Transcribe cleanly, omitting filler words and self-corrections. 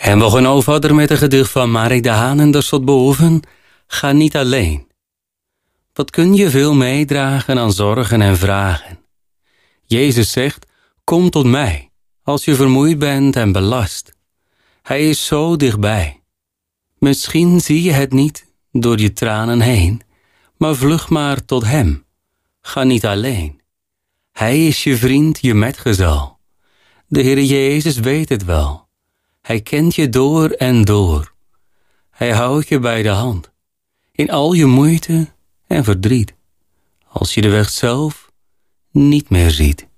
En we gaan nou verder met een gedicht van Mark de Haan en daar staat boven: ga niet alleen. Wat kun je veel meedragen aan zorgen en vragen? Jezus zegt: kom tot mij, als je vermoeid bent en belast. Hij is zo dichtbij. Misschien zie je het niet door je tranen heen, maar vlug maar tot hem. Ga niet alleen. Hij is je vriend, je metgezel. De Heer Jezus weet het wel. Hij kent je door en door. Hij houdt je bij de hand, in al je moeite en verdriet, als je de weg zelf niet meer ziet.